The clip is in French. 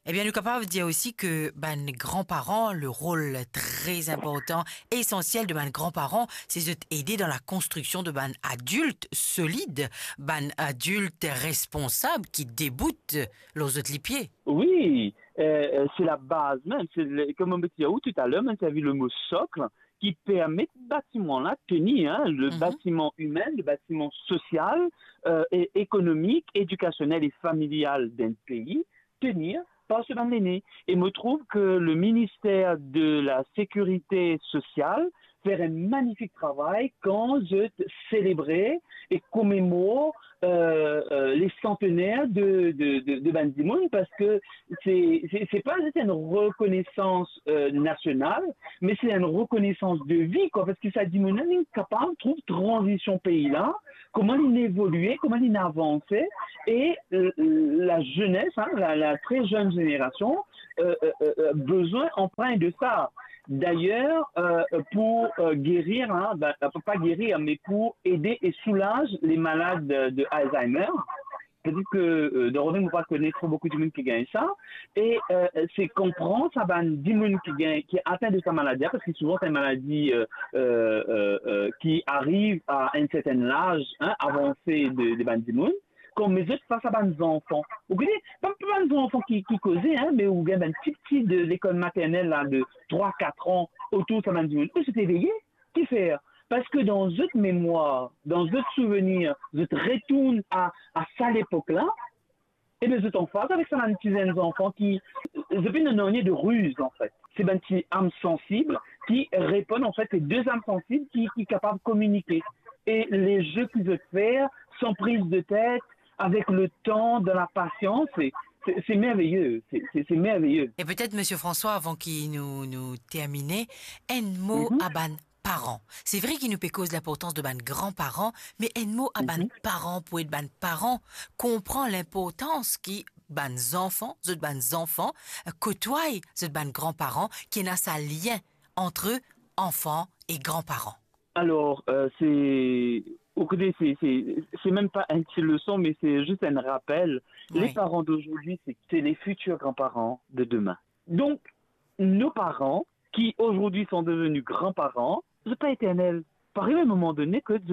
Eh bien, nous sommes capables de dire aussi que ben grands-parents, le rôle très important, essentiel de ben grands-parents, c'est de t'aider dans la construction de ben adultes solides, ben adultes responsables qui déboutent les autres les pieds. Oui, c'est la base même. Comme on me dit tout à l'heure, même tu as vu le mot socle qui permet ce bâtiment-là de tenir, hein, le Mhm. bâtiment humain, le bâtiment social, et économique, éducationnel et familial d'un pays, tenir par ce l'aîné. Et me trouve que le ministère de la Sécurité sociale fait un magnifique travail quand je célébrais et commémore les centenaires de Ban Ki-moon parce que c'est pas juste une reconnaissance nationale, mais c'est une reconnaissance de vie, quoi, parce que ça dit mon est capable de trouver transition pays là, comment il évoluait, comment il avançait, et la jeunesse, hein, la très jeune génération, besoin emprunt de ça. D'ailleurs, pour guérir, hein, pas guérir, mais pour aider et soulager les malades de Alzheimer, peut-être que de ne pas connaître beaucoup de monde qui gagne ça, et c'est comprendre ça va du monde qui est atteint de sa maladie, parce que souvent c'est une maladie qui arrive à un certain âge, hein, avancé de ban du monde, comme mes autres face à des enfants. Vous voyez, pas des enfants qui causaient, hein, mais où il y a un petit de l'école maternelle là, de 3 4 ans autour de sa du monde. Peut s'est éveillé, qui fait? Parce que dans notre mémoire, dans notre souvenir, je retourne à ça l'époque-là, et bien je en face avec ça, un petit enfant qui, je peux une année de ruse en fait. C'est un petit âme sensible qui répond en fait les deux âmes sensibles qui sont capables de communiquer. Et les jeux qu'ils veulent faire sans prise de tête, avec le temps, de la patience, c'est merveilleux. C'est merveilleux. Et peut-être, Monsieur François, avant qu'il nous termine, un mot Mhm, à ban parents. C'est vrai qu'il nous peut cause l'importance de ban grands-parents, mais un mot à ban mhm. parents pour être ban parents comprend l'importance qui ban enfants côtoient ce ban grands-parents qui n'a sa lien entre enfants et grands-parents. Alors, au côté, c'est même pas une petite leçon, mais c'est juste un rappel. Les Oui. parents d'aujourd'hui, c'est les futurs grands-parents de demain. Donc, nos parents, qui aujourd'hui sont devenus grands-parents, c'est pas éternel. Par un moment donné que